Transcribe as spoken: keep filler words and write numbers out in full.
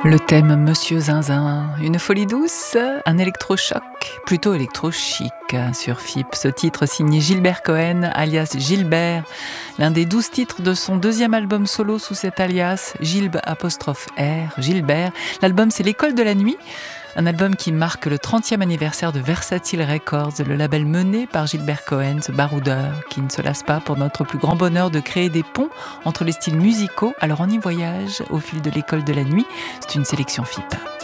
Le thème Monsieur Zinzin, une folie douce, un électrochoc, plutôt électro-chic sur F I P. Ce titre signé Gilbert Cohen, alias Gilbert, l'un des douze titres de son deuxième album solo sous cet alias, Gilb apostrophe R, Gilbert. L'album c'est L'école de la nuit, un album qui marque le trentième anniversaire de Versatile Records, le label mené par Gilbert Cohen, ce baroudeur qui ne se lasse pas pour notre plus grand bonheur de créer des ponts entre les styles musicaux. Alors on y voyage au fil de L'école de la nuit, c'est une sélection F I P.